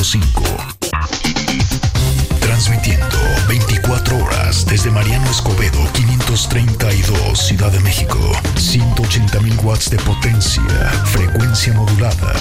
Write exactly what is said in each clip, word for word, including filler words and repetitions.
punto cinco. Transmitiendo veinticuatro horas desde Mariano Escobedo quinientos treinta y dos, Ciudad de México. ciento ochenta mil watts de potencia, frecuencia modulada.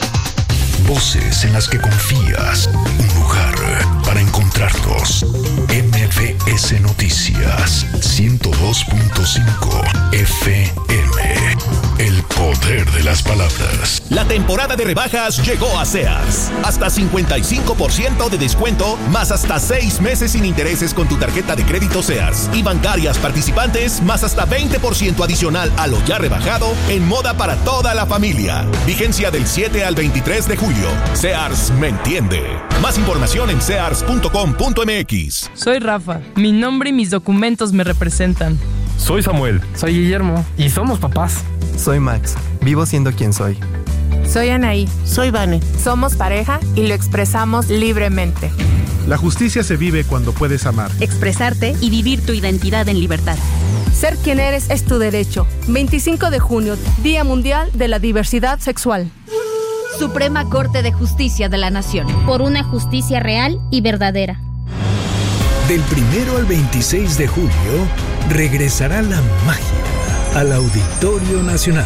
Voces en las que confías. Un lugar para encontrarnos. M V S Noticias ciento dos punto cinco F M. El poder de las palabras. La temporada de rebajas llegó a Sears. Hasta cincuenta y cinco por ciento de descuento, más hasta seis meses sin intereses con tu tarjeta de crédito Sears. Y bancarias participantes, más hasta veinte por ciento adicional a lo ya rebajado en moda para toda la familia. Vigencia del siete al veintitrés de julio. Sears me entiende. Más información en sears punto com punto m x. Soy Rafa. Mi nombre y mis documentos me representan. Soy Samuel. Soy Guillermo. Y somos papás. Soy Max. Vivo siendo quien soy. Soy Anaí. Soy Vane. Somos pareja y lo expresamos libremente. La justicia se vive cuando puedes amar, expresarte y vivir tu identidad en libertad. Ser quien eres es tu derecho. veinticinco de junio, Día Mundial de la Diversidad Sexual. Suprema Corte de Justicia de la Nación. Por una justicia real y verdadera. Del primero al veintiséis de julio, regresará la magia al Auditorio Nacional.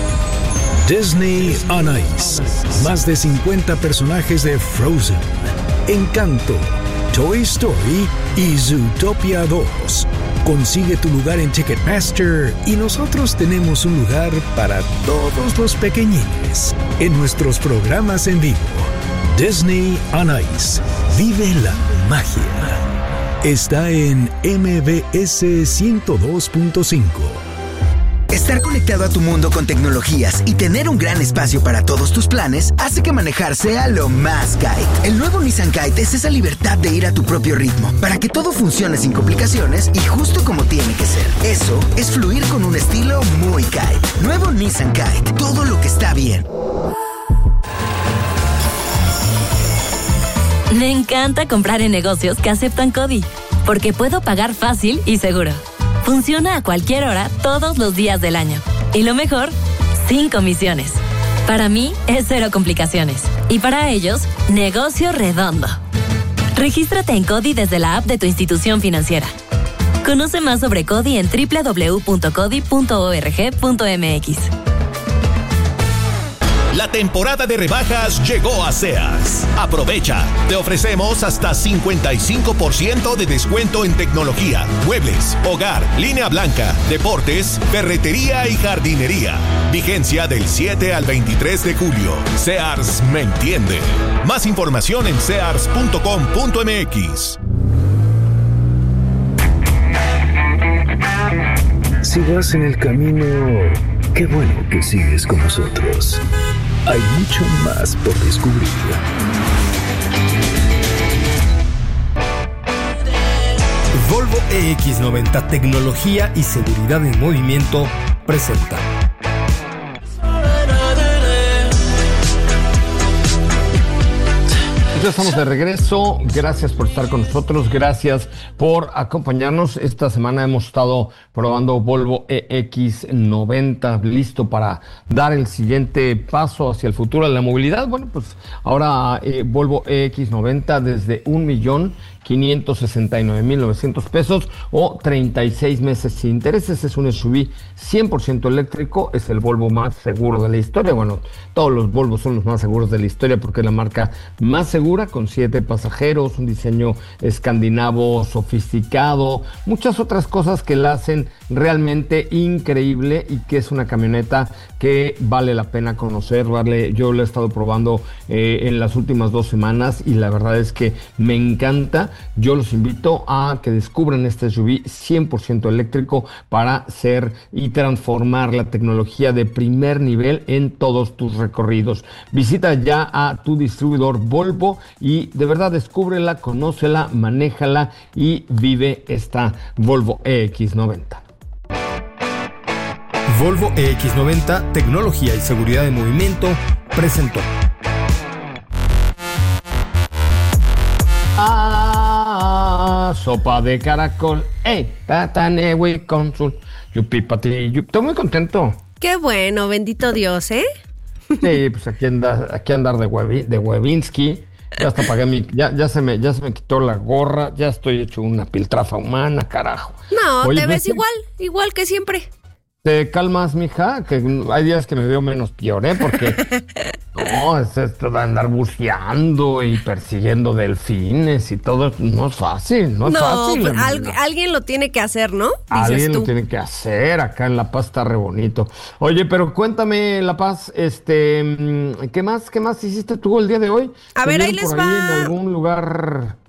Disney on Ice. Más de cincuenta personajes de Frozen, Encanto, Toy Story y Zootopia dos. Consigue tu lugar en Ticketmaster y nosotros tenemos un lugar para todos los pequeñines en nuestros programas en vivo. Disney on Ice. Vive la magia. Está en M V S ciento dos punto cinco. Estar conectado a tu mundo con tecnologías y tener un gran espacio para todos tus planes hace que manejar sea lo más Kite. El nuevo Nissan Kite es esa libertad de ir a tu propio ritmo, para que todo funcione sin complicaciones y justo como tiene que ser. Eso es fluir con un estilo muy Kite. Nuevo Nissan Kite, todo lo que está bien. Me encanta comprar en negocios que aceptan CODI, porque puedo pagar fácil y seguro. Funciona a cualquier hora, todos los días del año. Y lo mejor, sin comisiones. Para mí, es cero complicaciones. Y para ellos, negocio redondo. Regístrate en CODI desde la app de tu institución financiera. Conoce más sobre CODI en doble u doble u doble u punto codi punto org punto m x. La temporada de rebajas llegó a Sears. Aprovecha. Te ofrecemos hasta cincuenta y cinco por ciento de descuento en tecnología, muebles, hogar, línea blanca, deportes, ferretería y jardinería. Vigencia del siete al veintitrés de julio. Sears me entiende. Más información en sears punto com punto m x. Si vas en el camino, qué bueno que sigues con nosotros. Hay mucho más por descubrir. Volvo E X noventa, tecnología y seguridad en movimiento, presenta. Ya estamos de regreso, gracias por estar con nosotros, gracias por acompañarnos. Esta semana hemos estado probando Volvo E X noventa, listo para dar el siguiente paso hacia el futuro de la movilidad. Bueno, pues ahora eh, Volvo E X noventa desde un millón quinientos sesenta y nueve mil novecientos pesos o treinta y seis meses sin intereses. Es un S U V cien por ciento eléctrico, es el Volvo más seguro de la historia. Bueno, todos los Volvos son los más seguros de la historia porque es la marca más segura, con siete pasajeros, un diseño escandinavo sofisticado, muchas otras cosas que la hacen realmente increíble y que es una camioneta que vale la pena conocer. Vale, yo lo he estado probando eh, en las últimas dos semanas y la verdad es que me encanta. Yo los invito a que descubran este S U V cien por ciento eléctrico para ser y transformar la tecnología de primer nivel en todos tus recorridos. Visita ya a tu distribuidor Volvo y de verdad descúbrela, conócela, manéjala y vive esta Volvo E X noventa. Volvo E X noventa, tecnología y seguridad de movimiento, presentó. Ah, sopa de caracol, ey, tatanewi consul, yupipati, yup. Estoy muy contento. Qué bueno, bendito Dios, ¿eh? Sí, pues aquí andar, aquí andar de, Webi, de Webinski, Ya hasta pagué mi, ya, ya se me, ya se me quitó la gorra, ya estoy hecho una piltrafa humana, carajo. No, Oye, te ves ¿ves? igual, igual que siempre. ¿Te calmas, mija? Que hay días que me veo menos peor, ¿eh? Porque no, es esto de andar buceando y persiguiendo delfines y todo, no es fácil, no es no, fácil. No, al, alguien lo tiene que hacer, ¿no? Dices alguien tú. lo tiene que hacer, acá en La Paz está re bonito. Oye, pero cuéntame, La Paz, este, ¿qué más, qué más hiciste tú el día de hoy? A ver, ahí les por va. Ahí en algún lugar...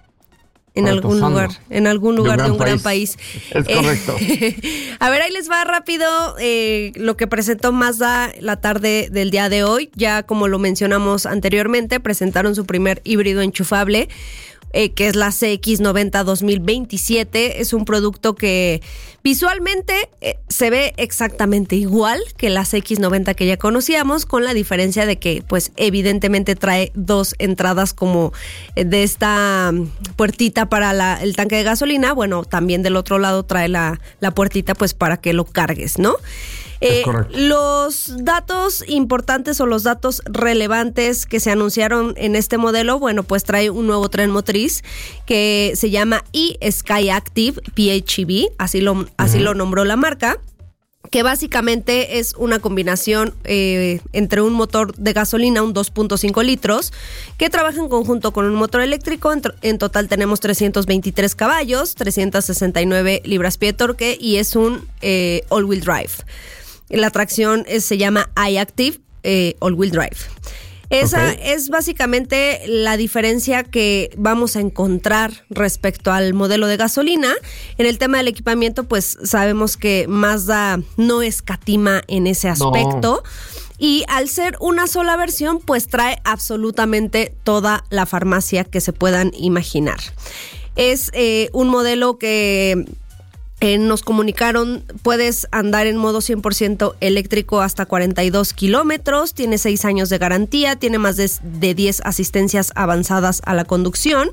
En algún lugar, en algún lugar de un, de un gran país. Es correcto. Eh, a ver, ahí les va rápido eh, lo que presentó Mazda la tarde del día de hoy. Ya como lo mencionamos anteriormente, presentaron su primer híbrido enchufable, eh, que es la C X noventa dos mil veintisiete. Es un producto que visualmente eh, se ve exactamente igual que la C X noventa que ya conocíamos, con la diferencia de que pues evidentemente trae dos entradas como de esta puertita para la, el tanque de gasolina. Bueno, también del otro lado trae la, la puertita pues para que lo cargues, ¿no? Eh, los datos importantes o los datos relevantes que se anunciaron en este modelo, bueno, pues trae un nuevo tren motriz que se llama e-Skyactiv P H E V, así lo, así uh-huh. lo nombró la marca, que básicamente es una combinación eh, entre un motor de gasolina, un dos punto cinco litros, que trabaja en conjunto con un motor eléctrico. En, en total tenemos trescientos veintitrés caballos, trescientas sesenta y nueve libras-pie de torque y es un eh, all-wheel drive. La tracción es, se llama iActive eh, All-Wheel Drive. Esa okay. es básicamente la diferencia que vamos a encontrar respecto al modelo de gasolina. En el tema del equipamiento, pues sabemos que Mazda no escatima en ese aspecto. No. Y al ser una sola versión, pues trae absolutamente toda la farmacia que se puedan imaginar. Es eh, un modelo que... Eh, nos comunicaron, puedes andar en modo cien por ciento eléctrico hasta cuarenta y dos kilómetros, tiene seis años de garantía, tiene más de, de diez asistencias avanzadas a la conducción.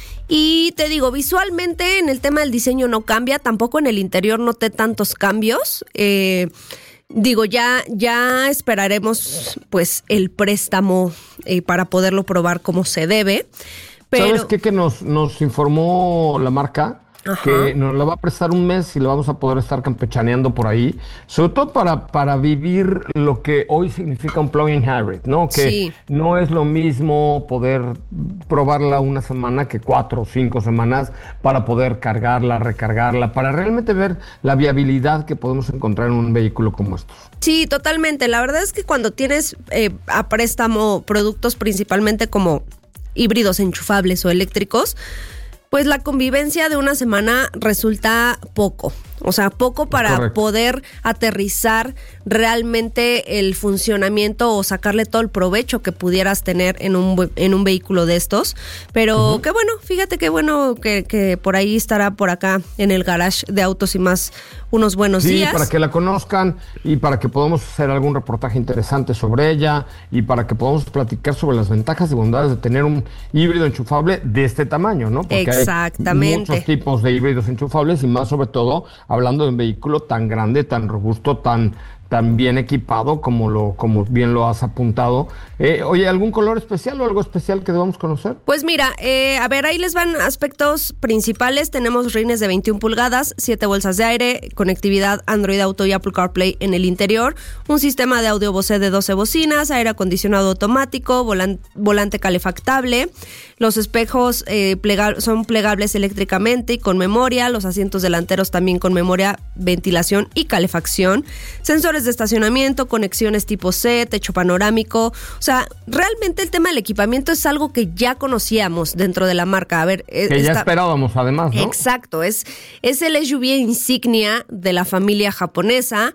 Y te digo, visualmente en el tema del diseño no cambia, tampoco en el interior noté tantos cambios. Eh, digo, ya, ya esperaremos pues el préstamo eh, para poderlo probar como se debe. Pero... ¿Sabes qué que nos, nos informó la marca? Ajá. Que nos la va a prestar un mes y lo vamos a poder estar campechaneando por ahí, sobre todo para, para vivir lo que hoy significa un plug-in hybrid, ¿no? Que sí. no es lo mismo poder probarla una semana que cuatro o cinco semanas para poder cargarla, recargarla, para realmente ver la viabilidad que podemos encontrar en un vehículo como estos. Sí, totalmente. La verdad es que cuando tienes eh, a préstamo productos principalmente como híbridos enchufables o eléctricos, pues la convivencia de una semana resulta poco, o sea, poco para Correcto. Poder aterrizar realmente el funcionamiento o sacarle todo el provecho que pudieras tener en un en un vehículo de estos. Pero uh-huh. qué bueno, fíjate qué bueno que, que por ahí estará por acá en el garage de Autos y Más unos buenos sí, días. Sí, para que la conozcan y para que podamos hacer algún reportaje interesante sobre ella y para que podamos platicar sobre las ventajas y bondades de tener un híbrido enchufable de este tamaño, ¿no? Porque exactamente. Hay muchos tipos de híbridos enchufables y más sobre todo hablando de un vehículo tan grande, tan robusto, tan tan bien equipado como lo como bien lo has apuntado. Eh, oye, ¿algún color especial o algo especial que debamos conocer? Pues mira, eh, a ver, ahí les van aspectos principales. Tenemos rines de veintiún pulgadas, siete bolsas de aire, conectividad Android Auto y Apple CarPlay en el interior, un sistema de audio Bose de doce bocinas, aire acondicionado automático, volan, volante calefactable, los espejos eh, plega- son plegables eléctricamente y con memoria, los asientos delanteros también con memoria, ventilación y calefacción, sensores de estacionamiento, conexiones tipo C, techo panorámico. O sea, realmente el tema del equipamiento es algo que ya conocíamos dentro de la marca. A ver, que está... ya esperábamos además, ¿no? Exacto, es, es el S U V insignia de la familia japonesa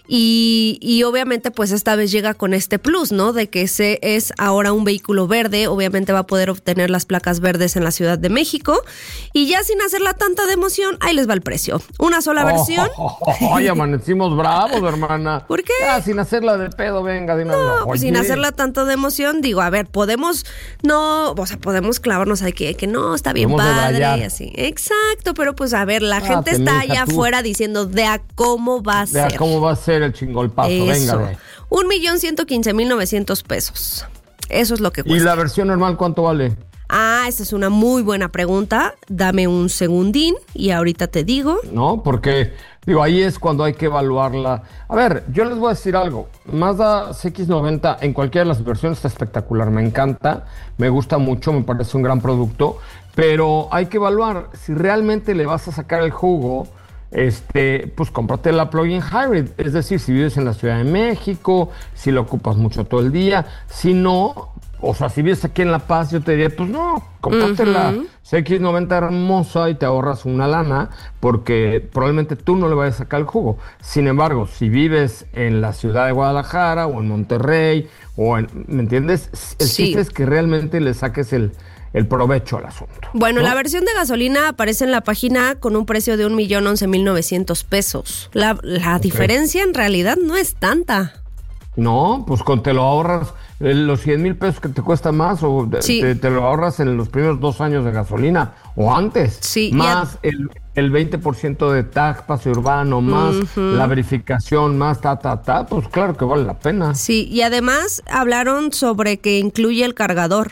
y, y obviamente pues esta vez llega con este plus, ¿no? De que ese es ahora un vehículo verde, obviamente va a poder obtener las placas verdes en la Ciudad de México y ya sin hacerla tanta de emoción, ahí les va el precio. Una sola versión. Oh, oh, oh, ay, amanecimos bravos, hermana. ¿Por qué? Ya, sin hacerla de pedo, venga, de una vez. No, pues sin hacerla tanto de emoción, digo, a ver, podemos, no, o sea, podemos clavarnos ahí que, que no, está bien podemos padre debrayar. y así. Exacto, pero pues a ver, la Ah, gente te está mija, allá tú. afuera diciendo de a cómo va a Vea ser. cómo va a ser el chingolpazo, Eso. venga, güey. Un millón ciento quince mil novecientos pesos. Eso es lo que cuesta. ¿Y la versión normal cuánto vale? Ah, esa es una muy buena pregunta. Dame un segundín y ahorita te digo. No, porque, digo, ahí es cuando hay que evaluarla. A ver, yo les voy a decir algo. Mazda C X noventa en cualquiera de las versiones está espectacular. Me encanta, me gusta mucho, me parece un gran producto. Pero hay que evaluar si realmente le vas a sacar el jugo. Este, pues cómprate la plug-in hybrid. Es decir, si vives en la Ciudad de México, si lo ocupas mucho todo el día. Si no... O sea, si vives aquí en La Paz, yo te diría, pues no, cómprate uh-huh. la C X noventa hermosa y te ahorras una lana, porque probablemente tú no le vayas a sacar el jugo. Sin embargo, si vives en la ciudad de Guadalajara o en Monterrey, o en, ¿me entiendes? El sí. chiste es que realmente le saques el, el provecho al asunto. Bueno, ¿no? La versión de gasolina aparece en la página con un precio de un millón once mil novecientos pesos. La, la okay. diferencia en realidad no es tanta. No, pues con te lo ahorras los cien mil pesos que te cuesta más o sí. te, te lo ahorras en los primeros dos años de gasolina o antes. Sí, más ya. el, el veinte por ciento de tag, pase urbano, más uh-huh. la verificación, más ta, ta, ta, pues claro que vale la pena. Sí, y además hablaron sobre que incluye el cargador.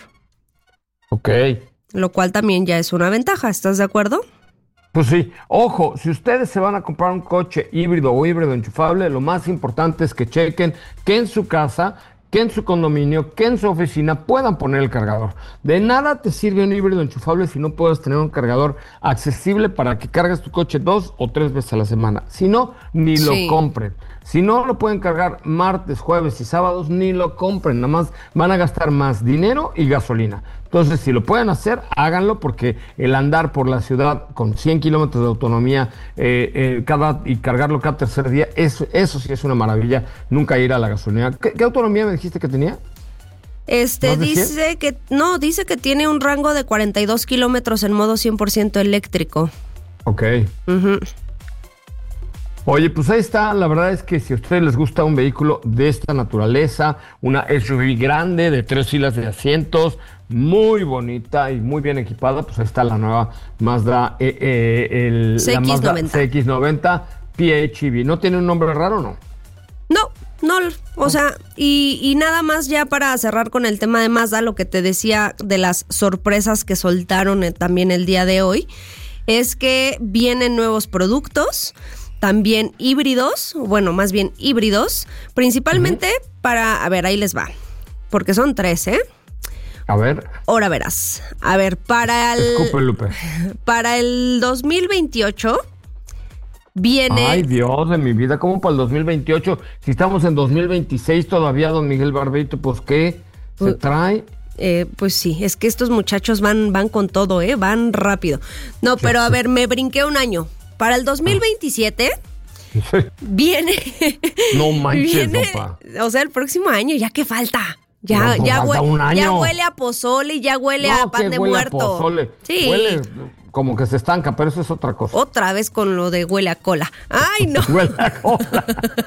Ok. Lo cual también ya es una ventaja, ¿estás de acuerdo? Pues sí, ojo, si ustedes se van a comprar un coche híbrido o híbrido enchufable, lo más importante es que chequen que en su casa, que en su condominio, que en su oficina puedan poner el cargador. De nada te sirve un híbrido enchufable si no puedes tener un cargador accesible para que cargues tu coche dos o tres veces a la semana. Si no, ni sí. lo compren. Si no lo pueden cargar martes, jueves y sábados, ni lo compren. Nada más van a gastar más dinero y gasolina. Entonces, si lo pueden hacer, háganlo, porque el andar por la ciudad con cien kilómetros de autonomía eh, eh, cada y cargarlo cada tercer día, eso, eso sí es una maravilla. Nunca ir a la gasolina. ¿Qué, qué autonomía me dijiste que tenía? Este dice que no, dice que tiene un rango de cuarenta y dos kilómetros en modo cien por ciento eléctrico. Ok. Uh-huh. Oye, pues ahí está. La verdad es que si a ustedes les gusta un vehículo de esta naturaleza, una S U V grande de tres filas de asientos, muy bonita y muy bien equipada, pues ahí está la nueva Mazda, eh, eh, el, C X noventa. La Mazda C X noventa P H E V. ¿No tiene un nombre raro, no? No, no, o oh. sea, y, y nada más ya para cerrar con el tema de Mazda, lo que te decía de las sorpresas que soltaron eh, también el día de hoy, es que vienen nuevos productos, también híbridos, bueno, más bien híbridos, principalmente uh-huh. para, a ver, ahí les va, porque son tres, ¿eh? A ver. Ahora verás. A ver, para el... Escupe, Lupe. Para el dos mil veintiocho viene... Ay, Dios de mi vida, ¿cómo para el dos mil veintiocho? Si estamos en dos mil veintiséis todavía, don Miguel Barbeito, pues ¿qué se uh, trae? Eh, pues sí, es que estos muchachos van, van con todo, ¿eh? Van rápido. No, pero a ver, me brinqué un año. Para el dos mil veintisiete... Sí. Viene... No manches, viene, papá. O sea, el próximo año, ¿ya qué falta? Ya, no, no ya, huele, un año. ya huele a pozole y ya huele no, a pan de huele muerto. A pozole. Sí. Huele como que se estanca, pero eso es otra cosa. Otra vez con lo de huele a cola. Ay, no. Huele a cola.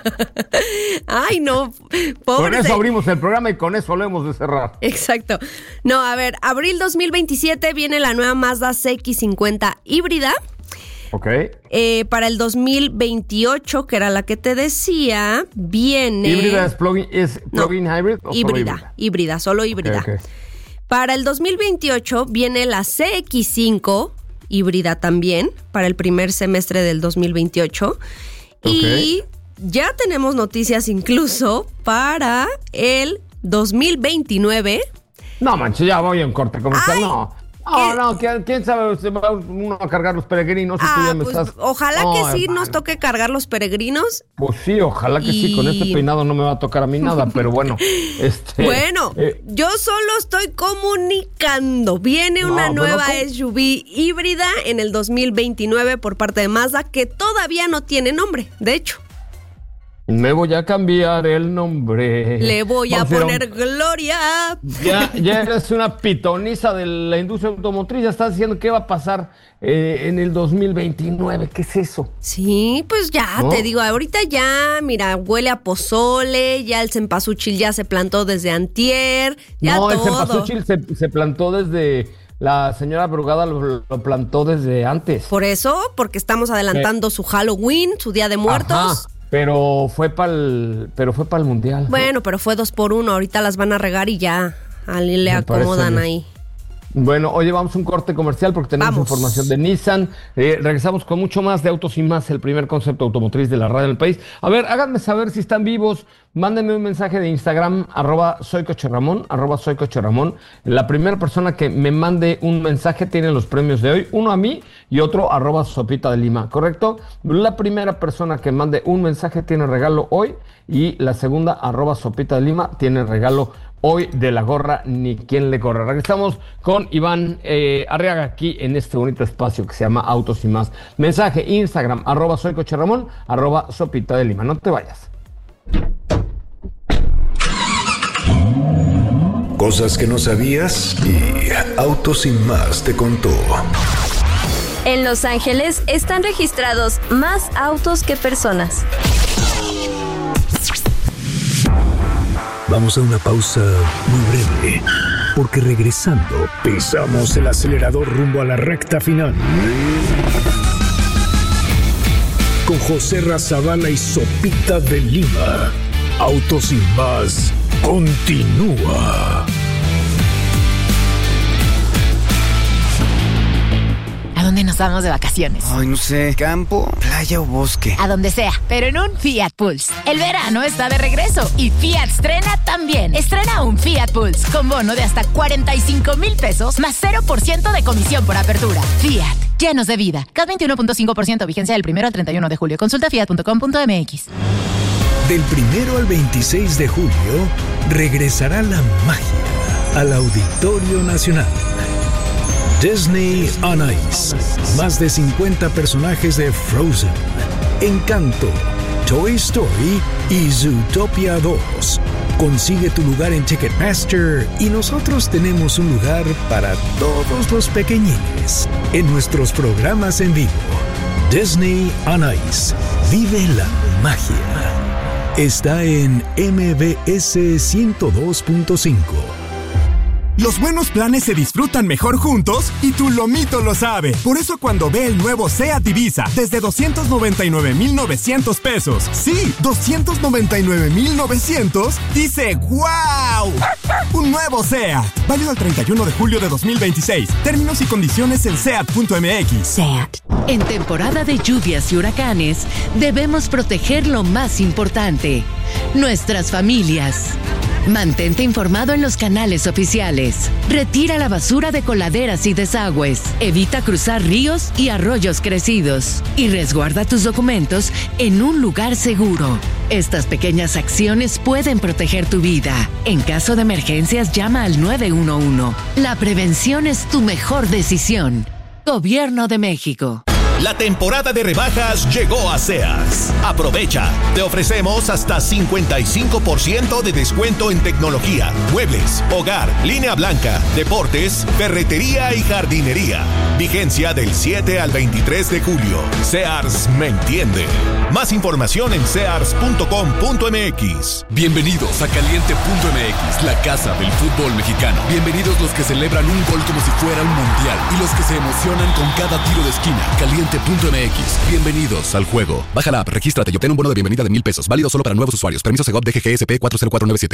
Ay, no. Pobre con eso de... abrimos el programa y con eso lo hemos de cerrar. Exacto. No, a ver, abril dos mil veintisiete viene la nueva Mazda C X cincuenta híbrida. Ok. Eh, para el dos mil veintiocho, que era la que te decía, viene... ¿Híbrida es plug-in, es plug-in no, hybrid? O híbrida, solo híbrida, híbrida, solo híbrida. Okay, okay. Para el dos mil veintiocho viene la C X cinco, híbrida también, para el primer semestre del dos mil veintiocho. Okay. Y ya tenemos noticias incluso para el dos mil veintinueve. No, manches, ya voy en corte comercial, no. No, no, ¿quién, quién sabe? Se va uno a cargar los peregrinos. Ah, y tú ya me pues, estás... ojalá no, que sí hermano. nos toque cargar los peregrinos. Pues sí, ojalá que y... sí. Con este peinado no me va a tocar a mí nada, pero bueno. este Bueno, eh... yo solo estoy comunicando. Viene no, una nueva ¿cómo? S U V híbrida en el dos mil veintinueve por parte de Mazda que todavía no tiene nombre, de hecho. Me voy a cambiar el nombre. Le voy Vamos a poner un... Gloria. Ya, ya eres una pitoniza de la industria automotriz. Ya estás diciendo qué va a pasar eh, en el dos mil veintinueve. ¿Qué es eso? Sí, pues ya, ¿no? Te digo, ahorita ya, mira, huele a pozole. Ya el cempasúchil ya se plantó desde antier. Ya no, todo. el cempasúchil se, se plantó desde... La señora Brugada lo, lo plantó desde antes. Por eso, porque estamos adelantando sí. su Halloween, su Día de Muertos. Ajá. Pero fue para el, pero fue para el mundial. Bueno, ¿no? Pero fue dos por uno. Ahorita las van a regar y ya ahí le acomodan ahí. Bueno, oye, vamos a un corte comercial porque tenemos vamos. información de Nissan. Eh, regresamos con mucho más de Autos y Más, el primer concepto automotriz de la radio del país. A ver, háganme saber si están vivos. Mándenme un mensaje de Instagram, arroba soy Coche Ramón, arroba soy Coche Ramón. La primera persona que me mande un mensaje tiene los premios de hoy. Uno a mí y otro arroba Sopita de Lima, ¿correcto? La primera persona que mande un mensaje tiene regalo hoy y la segunda, arroba Sopita de Lima, tiene regalo hoy de la gorra Ni Quien Le Corre. Regresamos con Iván eh, Arriaga aquí en este bonito espacio que se llama Autos y Más. Mensaje Instagram, arroba soy Coche Ramón, arroba Sopita de Lima. No te vayas. Cosas que no sabías y Autos y Más te contó. En Los Ángeles están registrados más autos que personas. Vamos a una pausa muy breve, porque regresando pisamos el acelerador rumbo a la recta final. Con José Razabala y Sopita de Lima. Autos y Más continúa. ¿A dónde nos vamos de vacaciones? Ay, no sé, campo, playa o bosque. A donde sea, pero en un Fiat Pulse. El verano está de regreso y Fiat estrena también. Estrena un Fiat Pulse con bono de hasta cuarenta y cinco mil pesos más cero por ciento de comisión por apertura. Fiat, llenos de vida. C A T veintiuno punto cinco por ciento, vigencia del primero al treinta y uno de julio. Consulta fiat punto com punto m x. Del primero al veintiséis de julio, regresará la magia al Auditorio Nacional. Disney on Ice. Más de cincuenta personajes de Frozen, Encanto, Toy Story y Zootopia dos. Consigue tu lugar en Ticketmaster y nosotros tenemos un lugar para todos los pequeñines en nuestros programas en vivo. Disney on Ice. Vive la magia. Está en M B S ciento dos punto cinco. Los buenos planes se disfrutan mejor juntos y tu lomito lo sabe. Por eso cuando ve el nuevo SEAT Ibiza desde doscientos noventa y nueve mil novecientos pesos, sí, doscientos noventa y nueve mil novecientos, dice ¡wow! Un nuevo SEAT, válido el treinta y uno de julio de dos mil veintiséis. Términos y condiciones en seat punto m x. SEAT. En temporada de lluvias y huracanes, debemos proteger lo más importante, nuestras familias. Mantente informado en los canales oficiales. Retira la basura de coladeras y desagües. Evita cruzar ríos y arroyos crecidos. Y resguarda tus documentos en un lugar seguro. Estas pequeñas acciones pueden proteger tu vida. En caso de emergencias, llama al nueve uno uno. La prevención es tu mejor decisión. Gobierno de México. La temporada de rebajas llegó a Sears. Aprovecha. Te ofrecemos hasta cincuenta y cinco por ciento de descuento en tecnología, muebles, hogar, línea blanca, deportes, ferretería y jardinería. Vigencia del siete al veintitrés de julio. Sears me entiende. Más información en sears punto com punto m x. Bienvenidos a Caliente punto m x, la casa del fútbol mexicano. Bienvenidos los que celebran un gol como si fuera un mundial y los que se emocionan con cada tiro de esquina. Caliente punto m x. Bienvenidos al juego. Baja la app, regístrate y obtén un bono de bienvenida de mil pesos. Válido solo para nuevos usuarios. Permiso Segov D G G S P cuatro cero cuatro nueve siete.